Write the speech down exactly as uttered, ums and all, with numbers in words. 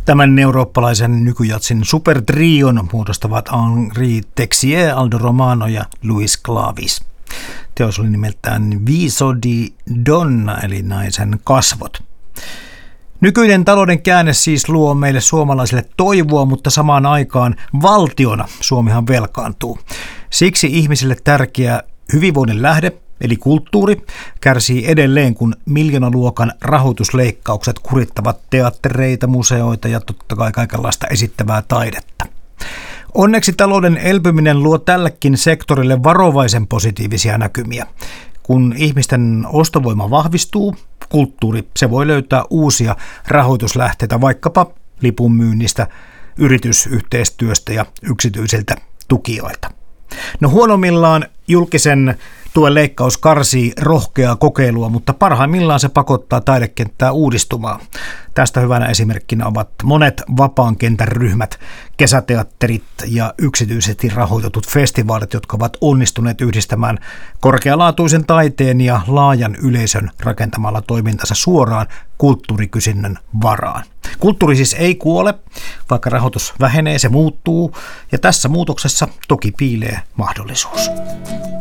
Tämän eurooppalaisen nykyjatsin supertrion muodostavat Henri Texier, Aldo Romano ja Luis Clavis. Teos oli nimeltään Viso di Donna, eli naisen kasvot. Nykyinen talouden käänne siis luo meille suomalaisille toivoa, mutta samaan aikaan valtiona Suomihan velkaantuu. Siksi ihmisille tärkeä hyvinvoinnin lähde, eli kulttuuri, kärsii edelleen, kun miljoonaluokan rahoitusleikkaukset kurittavat teattereita, museoita ja totta kai kaikenlaista esittävää taidetta. Onneksi talouden elpyminen luo tällekin sektorille varovaisen positiivisia näkymiä. Kun ihmisten ostovoima vahvistuu, kulttuuri se voi löytää uusia rahoituslähteitä vaikkapa lipunmyynnistä, yritysyhteistyöstä ja yksityisiltä tukijoilta. No huonommillaan julkisen tuen leikkaus karsii rohkeaa kokeilua, mutta parhaimmillaan se pakottaa taidekenttää uudistumaan. Tästä hyvänä esimerkkinä ovat monet vapaan kentän ryhmät, kesäteatterit ja yksityisesti rahoitetut festivaalit, jotka ovat onnistuneet yhdistämään korkealaatuisen taiteen ja laajan yleisön rakentamalla toimintansa suoraan kulttuurikysynnän varaan. Kulttuuri siis ei kuole, vaikka rahoitus vähenee, se muuttuu, ja tässä muutoksessa toki piilee mahdollisuus.